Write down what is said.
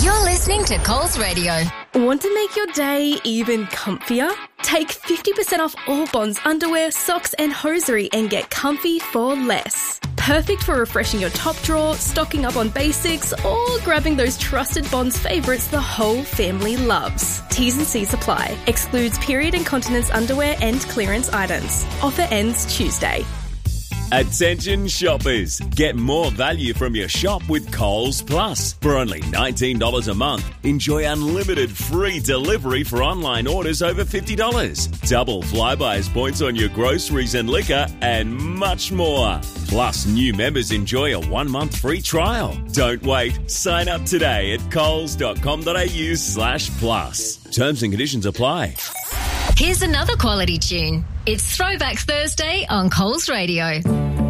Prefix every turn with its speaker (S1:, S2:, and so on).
S1: You're listening to Coles Radio.
S2: Want to make your day even comfier? Take 50% off all Bonds underwear, socks and hosiery and get comfy for less. Perfect for refreshing your top drawer, stocking up on basics, or grabbing those trusted Bonds favourites the whole family loves. T's and C's apply. Excludes period incontinence underwear and clearance items. Offer ends Tuesday.
S3: Attention shoppers, get more value from your shop with Coles Plus. For only $19 a month, enjoy unlimited free delivery for online orders over $50. Double Flybuys points on your groceries and liquor and much more. Plus, new members enjoy a 1-month free trial. Don't wait, sign up today at coles.com.au/plus. Terms and conditions apply.
S1: Here's another quality tune. It's Throwback Thursday on Coles Radio.